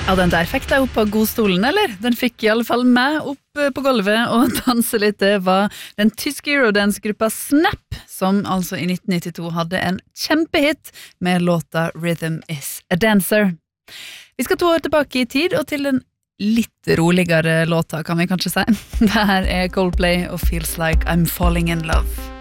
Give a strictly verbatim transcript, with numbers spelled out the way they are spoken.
Ja, den der fikk deg opp på godstolen, eller? Den fikk i alle fall meg opp på gulvet og danse litt. Det var den tyske Eurodance-gruppa Snap, som altså i nitten nittito hadde en kjempehit med låta Rhythm is a Dancer. Vi skal to år tilbake i tid, og til den litt roligere låta, kan vi kanskje si. Det her er Coldplay og Feels Like I'm Falling in Love.